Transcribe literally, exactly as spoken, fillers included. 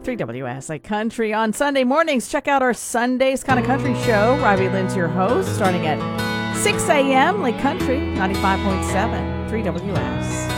three W S Lake Country on Sunday mornings. Check out our Sundays Kind of Country show. Robbie Lynn's your host, starting at six a.m. Lake Country, ninety-five point seven, three W S.